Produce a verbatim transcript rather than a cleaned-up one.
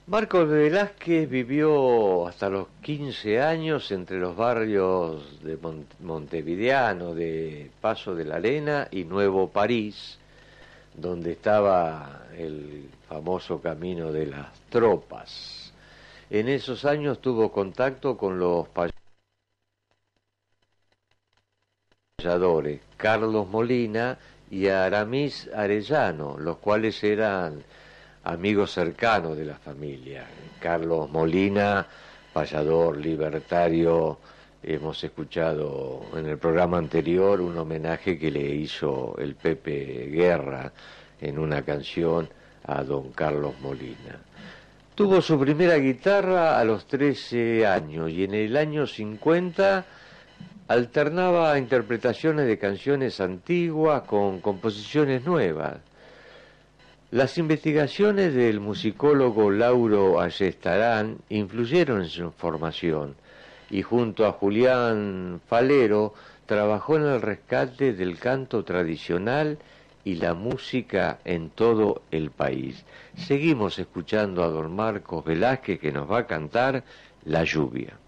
Marcos Velázquez vivió hasta los quince años entre los barrios de Mon- Montevideano, de Paso de la Arena y Nuevo París, donde estaba el famoso Camino de las Tropas. En esos años tuvo contacto con los payadores Carlos Molina y Aramis Arellano, los cuales eran amigos cercanos de la familia. Carlos Molina, payador libertario, hemos escuchado en el programa anterior un homenaje que le hizo el Pepe Guerra en una canción a don Carlos Molina. Tuvo su primera guitarra a los trece años y en el año cincuenta alternaba interpretaciones de canciones antiguas con composiciones nuevas. Las investigaciones del musicólogo Lauro Ayestarán influyeron en su formación y junto a Julián Falero trabajó en el rescate del canto tradicional y la música en todo el país. Seguimos escuchando a don Marcos Velázquez, que nos va a cantar La lluvia.